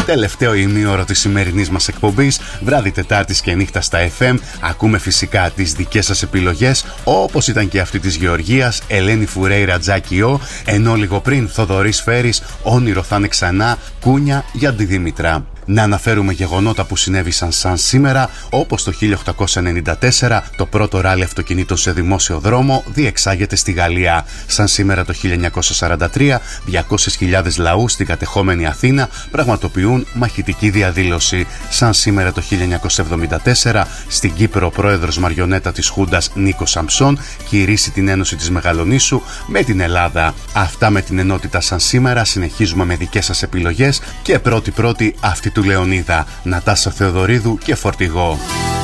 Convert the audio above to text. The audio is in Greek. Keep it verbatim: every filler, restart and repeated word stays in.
Τελευταίο ημίωρο της σημερινής μας εκπομπής, βράδυ Τετάρτης και νύχτα στα εφ εμ. Ακούμε φυσικά τις δικές σας επιλογές, όπως ήταν και αυτή της Γεωργίας, Ελένη Φουρέιρα, Τζάκι Ο, ενώ λίγο πριν Θοδωρής Φέρης, Όνειρο θα είναι ξανά, Κούνια για τη Δήμητρα. Να αναφέρουμε γεγονότα που συνέβησαν σαν σήμερα, όπως το χίλια οκτακόσια ενενήντα τέσσερα το πρώτο ράλι αυτοκινήτων σε δημόσιο δρόμο διεξάγεται στη Γαλλία. Σαν σήμερα το χίλια εννιακόσια σαράντα τρία, διακόσιες χιλιάδες λαού στην κατεχόμενη Αθήνα πραγματοποιούν μαχητική διαδήλωση. Σαν σήμερα το χίλια εννιακόσια εβδομήντα τέσσερα, στην Κύπρο ο πρόεδρος μαριονέτα της Χούντας Νίκος Σαμψόν κηρύσσει την Ένωση της Μεγαλονήσου με την Ελλάδα. Αυτά με την ενότητα σαν σήμερα. Συνεχίζουμε με δικές σας επιλογές και πρώτη-πρώτη αυτή του Λεωνίδα, Νατάσα Θεοδωρίδου και Φορτηγό.